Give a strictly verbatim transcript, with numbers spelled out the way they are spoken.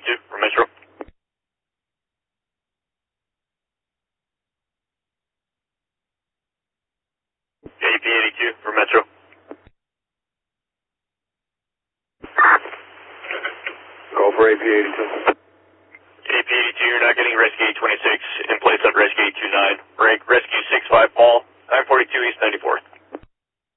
eighty-two for Metro. A P eighty-two for Metro. Go for A P eighty-two. A P eighty-two, you're not getting rescue eight twenty-six.